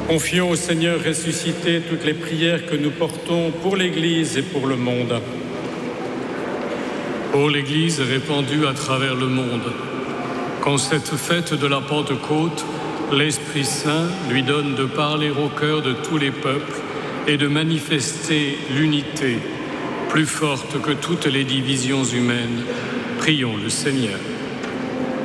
Confions au Seigneur ressuscité toutes les prières que nous portons pour l'Église et pour le monde. Ô l'Église répandue à travers le monde, qu'en cette fête de la Pentecôte, l'Esprit Saint lui donne de parler au cœur de tous les peuples et de manifester l'unité, plus forte que toutes les divisions humaines. Prions le Seigneur.